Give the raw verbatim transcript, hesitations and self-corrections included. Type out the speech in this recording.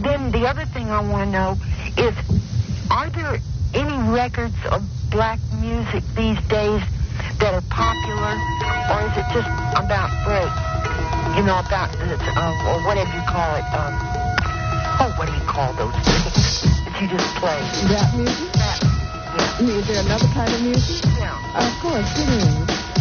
then the other thing I want to know is, are there any records of black music these days that are popular, or is it just about break? You know, about, uh, or whatever you call it. Um, oh, what do you call those things that you just play? Rap music? Rap. Yeah. Is there another kind of music? Yeah. Of course, it is.